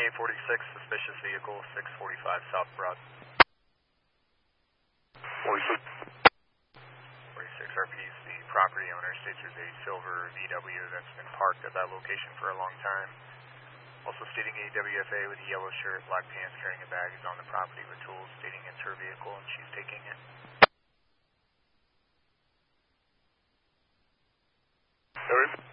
846, suspicious vehicle, 645 South Broad. 46. 46 RPs, the property owner states there's a silver VW that's been parked at that location for a long time. Also stating a WFA with a yellow shirt, black pants, carrying a bag is on the property with tools, stating it's her vehicle and she's taking it. Sorry?